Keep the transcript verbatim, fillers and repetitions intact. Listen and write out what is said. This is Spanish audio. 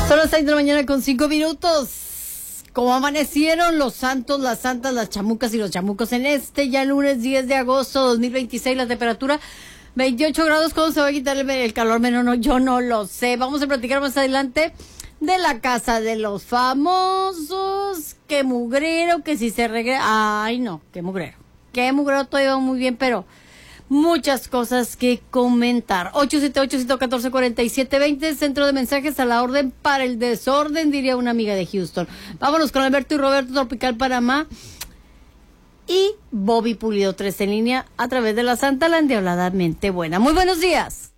Son las seis de la mañana con cinco minutos. ¿Cómo amanecieron los santos, las santas, las chamucas y los chamucos en este ya lunes diez de agosto dos mil veintiséis? La temperatura veintiocho grados. ¿Cómo se va a quitar el, el calor? Menos no, yo no lo sé. Vamos a platicar más adelante de la casa de los famosos. Qué mugrero, que si se regresa. Ay, no, qué mugrero. Qué mugrero, todo iba muy bien, pero muchas cosas que comentar. ocho siete ocho, uno cuatro, cuatro siete dos cero, centro de mensajes a la orden para el desorden, diría una amiga de Houston. Vámonos con Alberto y Roberto, Tropical Panamá. Y Bobby Pulido, tres en línea a través de la Santa, la endiabladamente buena. Muy buenos días.